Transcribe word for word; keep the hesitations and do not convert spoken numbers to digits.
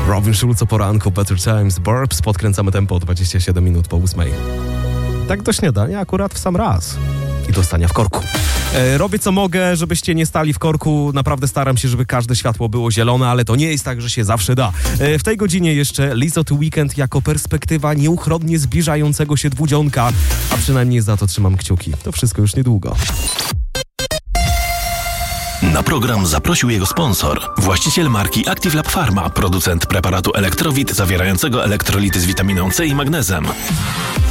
Robin Schulz o poranku, Better Times, Burbs, podkręcamy tempo dwadzieścia siedem minut po ósmej. Tak do śniadania akurat w sam raz. I do stania w korku. E, robię co mogę, żebyście nie stali w korku. Naprawdę staram się, żeby każde światło było zielone, ale to nie jest tak, że się zawsze da. E, w tej godzinie jeszcze Lizzo to Weekend jako perspektywa nieuchronnie zbliżającego się dwudzionka. A przynajmniej za to trzymam kciuki. To wszystko już niedługo. Na program zaprosił jego sponsor, właściciel marki Active Lab Pharma, producent preparatu Elektrowit zawierającego elektrolity z witaminą C i magnezem.